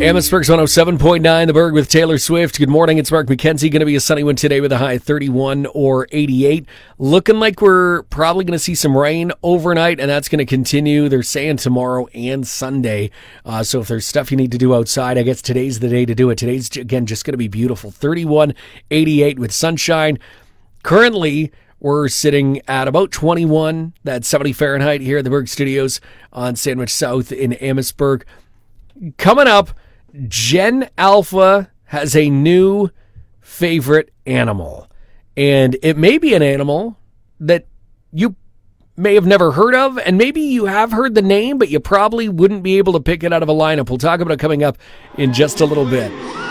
Amherstburg's 107.9, The Berg with Taylor Swift. Good morning, it's Mark McKenzie. Going to be a sunny one today with a high of 31 or 88. Looking like we're probably going to see some rain overnight, and that's going to continue. They're saying tomorrow and Sunday. So if there's stuff you need to do outside, I guess today's the day to do it. Today's, again, just going to be beautiful. 31, 88 with sunshine. Currently, we're sitting at about 21, that's 70 Fahrenheit here at the Berg Studios on Sandwich South in Amherstburg. Coming up, Gen Alpha has a new favorite animal. And it may be an animal that you may have never heard of, and maybe you have heard the name, but you probably wouldn't be able to pick it out of a lineup. We'll talk about it coming up in just a little bit.